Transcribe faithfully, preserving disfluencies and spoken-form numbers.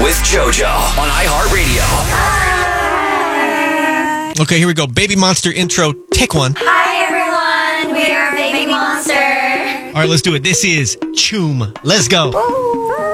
with JoJo on iHeartRadio. Okay, here we go. Baby Monster intro. Take one. Hi, everyone. We are Baby Monster. All right, let's do it. This is Choom. Let's go. Ooh.